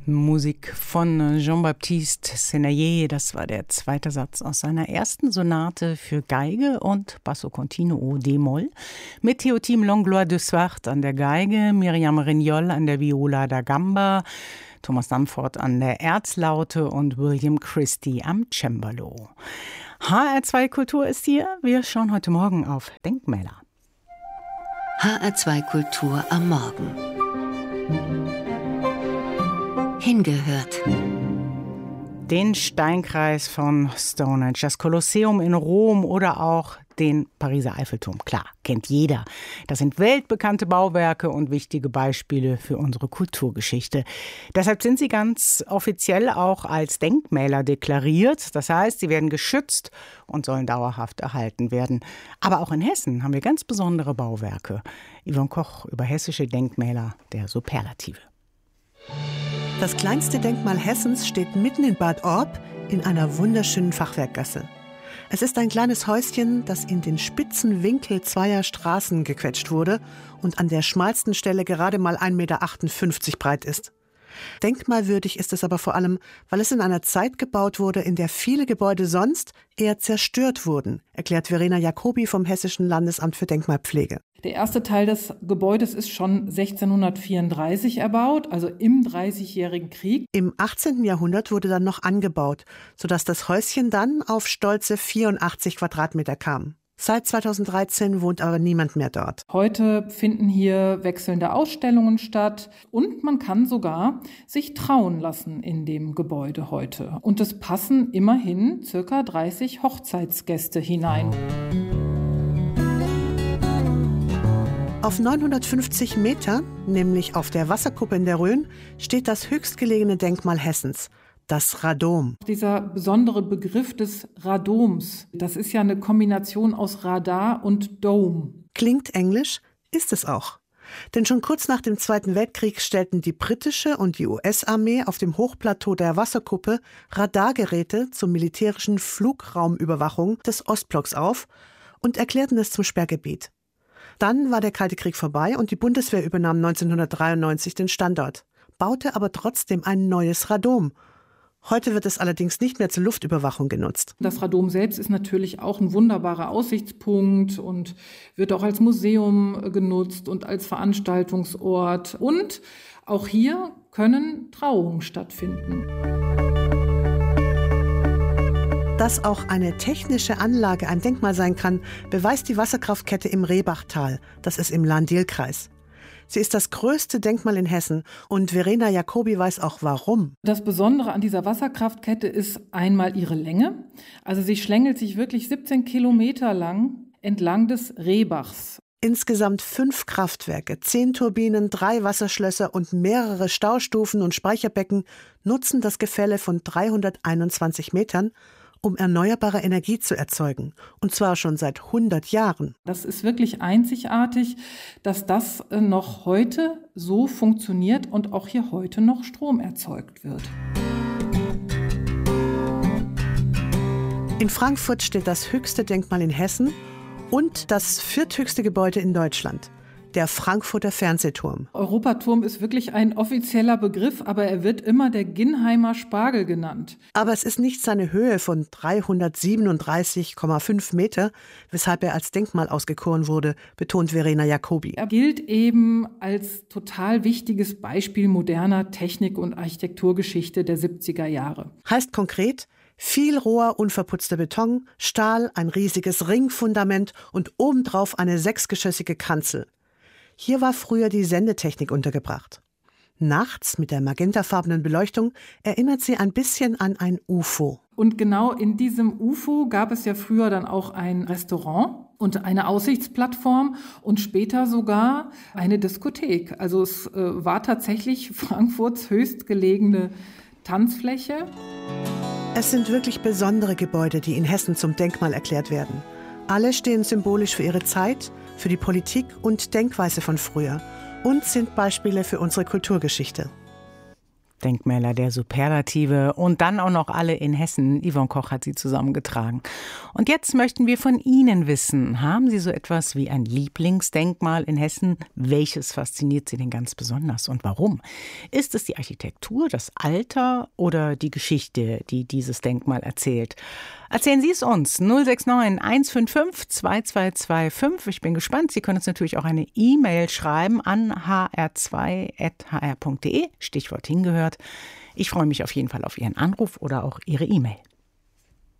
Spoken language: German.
Musik von Jean-Baptiste Senaillé, das war der zweite Satz aus seiner ersten Sonate für Geige und Basso Continuo d-Moll mit Théotime Langlois de Swart an der Geige, Miriam Rignol an der Viola da Gamba, Thomas Damford an der Erzlaute und William Christie am Cembalo. HR2 Kultur ist hier. Wir schauen heute Morgen auf Denkmäler. HR2 Kultur am Morgen. Hingehört. Den Steinkreis von Stonehenge, das Kolosseum in Rom oder auch den Pariser Eiffelturm. Klar, kennt jeder. Das sind weltbekannte Bauwerke und wichtige Beispiele für unsere Kulturgeschichte. Deshalb sind sie ganz offiziell auch als Denkmäler deklariert. Das heißt, sie werden geschützt und sollen dauerhaft erhalten werden. Aber auch in Hessen haben wir ganz besondere Bauwerke. Yvonne Koch über hessische Denkmäler der Superlative. Das kleinste Denkmal Hessens steht mitten in Bad Orb in einer wunderschönen Fachwerkgasse. Es ist ein kleines Häuschen, das in den spitzen Winkel zweier Straßen gequetscht wurde und an der schmalsten Stelle gerade mal 1,58 Meter breit ist. Denkmalwürdig ist es aber vor allem, weil es in einer Zeit gebaut wurde, in der viele Gebäude sonst eher zerstört wurden, erklärt Verena Jacobi vom Hessischen Landesamt für Denkmalpflege. Der erste Teil des Gebäudes ist schon 1634 erbaut, also im Dreißigjährigen Krieg. Im 18. Jahrhundert wurde dann noch angebaut, sodass das Häuschen dann auf stolze 84 Quadratmeter kam. Seit 2013 wohnt aber niemand mehr dort. Heute finden hier wechselnde Ausstellungen statt und man kann sogar sich trauen lassen in dem Gebäude heute. Und es passen immerhin ca. 30 Hochzeitsgäste hinein. Auf 950 Meter, nämlich auf der Wasserkuppe in der Rhön, steht das höchstgelegene Denkmal Hessens, das Radom. Dieser besondere Begriff des Radoms, das ist ja eine Kombination aus Radar und Dome. Klingt englisch, ist es auch. Denn schon kurz nach dem Zweiten Weltkrieg stellten die britische und die US-Armee auf dem Hochplateau der Wasserkuppe Radargeräte zur militärischen Flugraumüberwachung des Ostblocks auf und erklärten es zum Sperrgebiet. Dann war der Kalte Krieg vorbei und die Bundeswehr übernahm 1993 den Standort, baute aber trotzdem ein neues Radom. Heute wird es allerdings nicht mehr zur Luftüberwachung genutzt. Das Radom selbst ist natürlich auch ein wunderbarer Aussichtspunkt und wird auch als Museum genutzt und als Veranstaltungsort. Und auch hier können Trauungen stattfinden. Dass auch eine technische Anlage ein Denkmal sein kann, beweist die Wasserkraftkette im Rehbachtal. Das ist im Lahn-Diel-Kreis. Sie ist das größte Denkmal in Hessen und Verena Jacobi weiß auch warum. Das Besondere an dieser Wasserkraftkette ist einmal ihre Länge. Also sie schlängelt sich wirklich 17 Kilometer lang entlang des Rehbachs. Insgesamt 5 Kraftwerke, 10 Turbinen, 3 Wasserschlösser und mehrere Staustufen und Speicherbecken nutzen das Gefälle von 321 Metern, um erneuerbare Energie zu erzeugen. Und zwar schon seit 100 Jahren. Das ist wirklich einzigartig, dass das noch heute so funktioniert und auch hier heute noch Strom erzeugt wird. In Frankfurt steht das höchste Denkmal in Hessen und das vierthöchste Gebäude in Deutschland. Der Frankfurter Fernsehturm. Europaturm ist wirklich ein offizieller Begriff, aber er wird immer der Ginnheimer Spargel genannt. Aber es ist nicht seine Höhe von 337,5 Meter, weshalb er als Denkmal ausgekoren wurde, betont Verena Jacobi. Er gilt eben als total wichtiges Beispiel moderner Technik- und Architekturgeschichte der 70er Jahre. Heißt konkret, viel roher, unverputzter Beton, Stahl, ein riesiges Ringfundament und obendrauf eine 6-geschossige Kanzel. Hier war früher die Sendetechnik untergebracht. Nachts mit der magentafarbenen Beleuchtung erinnert sie ein bisschen an ein UFO. Und genau in diesem UFO gab es ja früher dann auch ein Restaurant und eine Aussichtsplattform und später sogar eine Diskothek. Also es war tatsächlich Frankfurts höchstgelegene Tanzfläche. Es sind wirklich besondere Gebäude, die in Hessen zum Denkmal erklärt werden. Alle stehen symbolisch für ihre Zeit, für die Politik und Denkweise von früher und sind Beispiele für unsere Kulturgeschichte. Denkmäler der Superlative und dann auch noch alle in Hessen. Yvonne Koch hat sie zusammengetragen. Und jetzt möchten wir von Ihnen wissen, haben Sie so etwas wie ein Lieblingsdenkmal in Hessen? Welches fasziniert Sie denn ganz besonders und warum? Ist es die Architektur, das Alter oder die Geschichte, die dieses Denkmal erzählt? Erzählen Sie es uns. 069 155 2225. Ich bin gespannt. Sie können uns natürlich auch eine E-Mail schreiben an hr2@hr.de. Stichwort hingehört. Ich freue mich auf jeden Fall auf Ihren Anruf oder auch Ihre E-Mail.